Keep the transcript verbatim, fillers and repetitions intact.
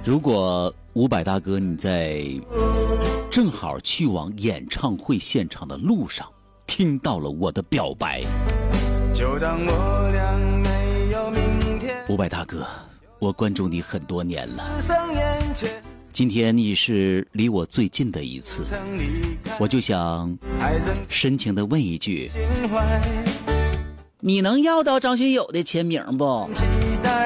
如果伍佰大哥你在正好去往演唱会现场的路上听到了我的表白， 就当我俩没有明天。 伍佰大哥，我关注你很多年了，今天你是离我最近的一次，我就想深情地问一句，你能要到张学友的签名不？